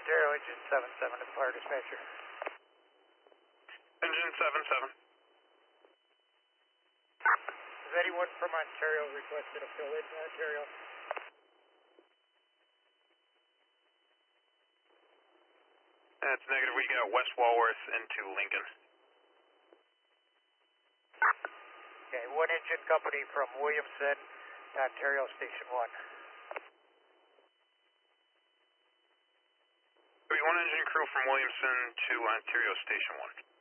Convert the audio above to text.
Ontario, engine 77 to fire dispatcher. Engine 77. Has anyone from Ontario requested a fill in Ontario? That's negative. We got West Walworth into Lincoln. Okay, one engine company from Williamson, Ontario Station 1. We one engine crew from Williamson to Ontario Station 1.